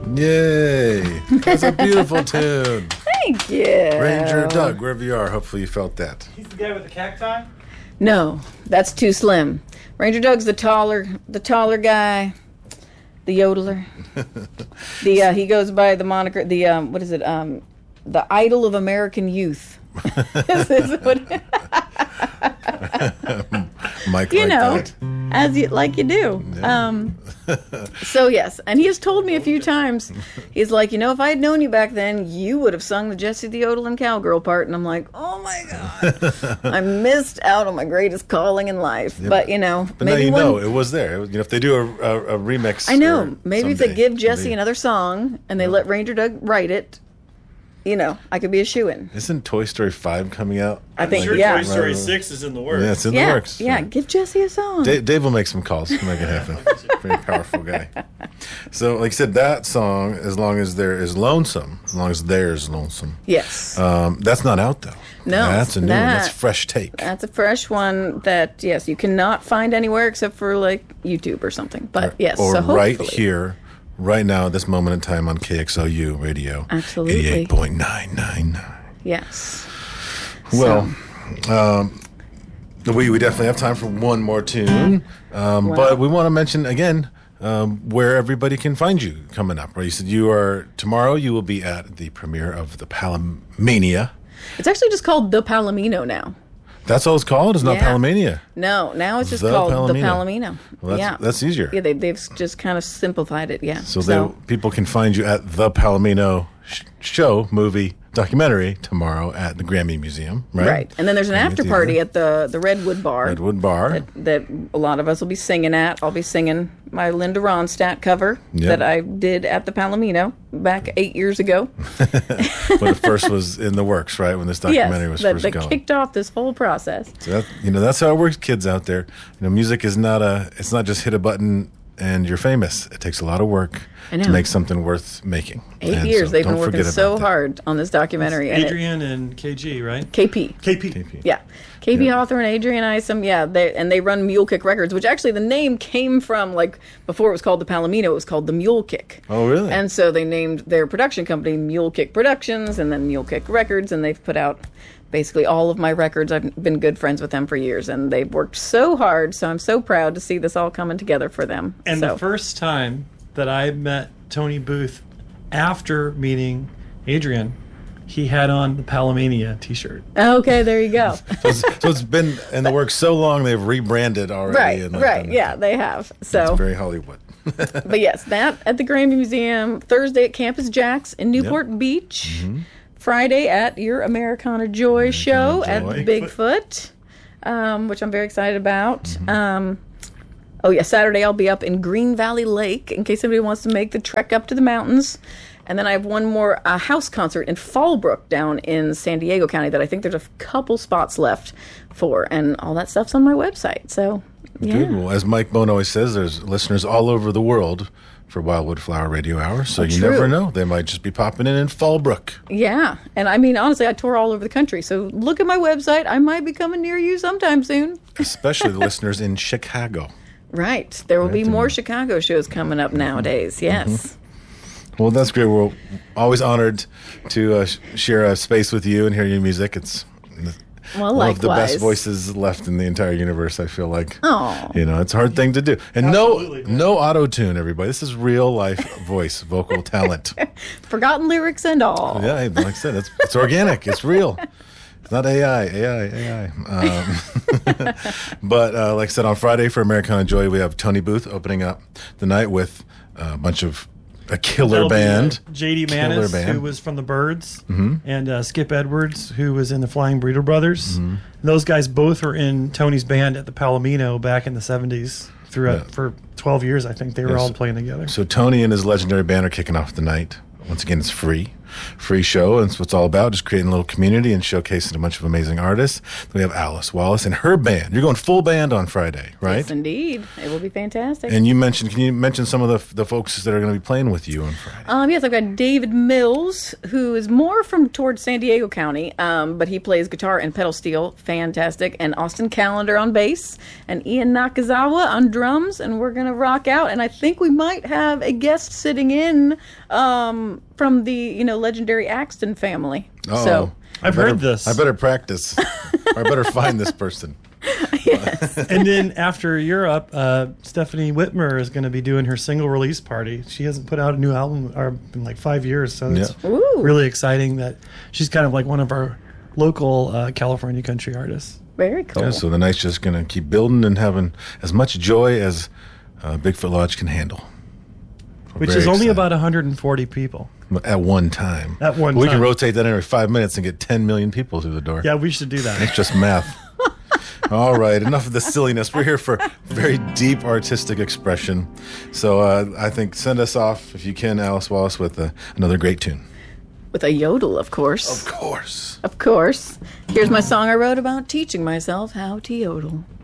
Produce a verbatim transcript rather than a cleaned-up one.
Yay! That's a beautiful tune. Thank you. Ranger Doug, wherever you are, hopefully you felt that. He's the guy with the cacti? No, that's too slim. Ranger Doug's the taller, the taller guy, the yodeler. the uh, he goes by the moniker, the um, what is it? Um, the idol of American youth. This is what Mike, you like know, that. as you like you do. Yeah. Um, so yes, and he has told me a few times. He's like, you know, if I had known you back then, you would have sung the Jessie the Yodeling cowgirl part. And I'm like, oh my god, I missed out on my greatest calling in life. Yeah, but you know, But maybe now you one, know it was there. It was- you know, if they do a, a, a remix, I know. or Maybe if they someday, give Jesse they- another song and they let Ranger Doug write it, you know, I could be a shoo-in. Isn't Toy Story five coming out? I think, I'm sure yeah. Toy Story Right. six is in the works. Yeah, it's in yeah, the works. yeah. Give Jesse a song. Dave, Dave will make some calls to make it happen. Very powerful guy. So, like I said, that song, as long as there is lonesome, as long as there's lonesome, yes. um, that's not out though. No, that's a new one. That's that- fresh take. That's a fresh one that, yes, you cannot find anywhere except for, like, YouTube or something. But, yes, or so right hopefully. here, right now, at this moment in time on K X L U radio, Absolutely. eighty-eight point nine nine nine. Yes. Well, um, we we definitely have time for one more tune, um, Wow. but we want to mention again um, where everybody can find you coming up. Right? You said you are tomorrow. You will be at the premiere of the Palomania. It's actually just called The Palomino now. That's all it's called. It's not Yeah. Palomania. No, now it's just The called The Palomino. Palomino. Well, that's, yeah. that's easier. Yeah, they, they've just kind of simplified it, yeah. So, they, people can find you at the Palomino sh- show, movie, documentary tomorrow at the Grammy Museum, right? Right. And then there's an Grammy after Theater. party at the, the Redwood Bar. Redwood Bar. That, that a lot of us will be singing at. I'll be singing my Linda Ronstadt cover Yep. that I did at the Palomino back eight years ago. But it first was in the works, right, when this documentary yes, was that, first that going. kicked off this whole process. So that, you know, that's how it works, kids out there. You know, music is not a, it's not just hit a button and you're famous. It takes a lot of work I know. to make something worth making. Eight And years so they've don't been working forget so about that. hard on this documentary. and it- Adrian and K G, right? K P. K P. K P. Yeah. K P Yeah. Hawthorne, Adrian Isom, yeah, they, and they run Mule Kick Records, which actually the name came from, like, before it was called the Palomino, it was called the Mule Kick. Oh, really? And so they named their production company Mule Kick Productions and then Mule Kick Records, and they've put out basically all of my records. I've been good friends with them for years, and they've worked so hard, so I'm so proud to see this all coming together for them. And so. the first time that I met Tony Booth after meeting Adrian, he had on the Palomania t-shirt. Okay, there you go. So it's, so it's been in the works so long they've rebranded already. right, and like, right, and yeah, they have. It's So, very Hollywood. but yes, that at the Grammy Museum, Thursday at Campus Jacks in Newport Beach, Friday at your Americana Joy show at Joy. Bigfoot, um, which I'm very excited about. Um, oh yeah, Saturday I'll be up in Green Valley Lake in case somebody wants to make the trek up to the mountains. And then I have one more uh, house concert in Fallbrook down in San Diego County that I think there's a couple spots left for, and all that stuff's on my website. So yeah. Good. Well, as Mike Bone always says, there's listeners all over the world for Wildwood Flower Radio Hour, so Oh, you true. never know. They might just be popping in in Fallbrook. Yeah, and I mean, honestly, I tour all over the country, so look at my website. I might be coming near you sometime soon. Especially the listeners in Chicago. Right. There will be Right. more Chicago shows coming up nowadays, yes. Well, that's great. We're always honored to uh, sh- share a space with you and hear your music. It's Well, one of the best likewise. voices left in the entire universe, I feel like. Oh. You know, it's a hard thing to do. And Absolutely, no man. no auto-tune, everybody. This is real life voice, vocal talent. Forgotten lyrics and all. Yeah, like I said, it's, it's organic. It's real. It's not A I, A I, A I. Um, but uh, like I said, on Friday for Americana Joy, we have Tony Booth opening up the night with a bunch of a killer That'll be, band. uh, J D Killer Manis, band. who was from the Byrds, and uh, Skip Edwards, who was in the Flying Burrito Brothers. Those guys both were in Tony's band at the Palomino back in the seventies. Throughout Yeah. for twelve years, I think they were Yes. all playing together. So Tony and his legendary band are kicking off the night. Once again, it's free. free show. And it's what it's all about, just creating a little community and showcasing a bunch of amazing artists. Then we have Alice Wallace and her band. You're going full band on Friday, right? Yes, indeed. It will be fantastic. And you mentioned, can you mention some of the the folks that are going to be playing with you on Friday? Um, yes, I've got David Mills, who is more from towards San Diego County, um, but he plays guitar and pedal steel. Fantastic. And Austin Callender on bass, and Ian Nakazawa on drums, and we're going to rock out. And I think we might have a guest sitting in um, from the, you know, legendary Axton family. Oh, so I've better, heard this. I better practice. Or I better find this person. yes. And then after Europe, uh, Stephanie Whitmer is going to be doing her single release party. She hasn't put out a new album or in like five years, so it's Yeah. Ooh. really exciting that she's kind of like one of our local uh, California country artists. Very cool. Yeah, so the night's just going to keep building and having as much joy as uh, Bigfoot Lodge can handle. We're Which very is only excited. about one hundred forty people. At one time. At one we can time. rotate that every five minutes and get ten million people through the door. Yeah, we should do that. It's just math. All right, enough of the silliness. We're here for very deep artistic expression. So uh, I think send us off, if you can, Alice Wallace, with uh, another great tune. With a yodel, of course. Of course. Of course. Here's my song I wrote about teaching myself how to yodel.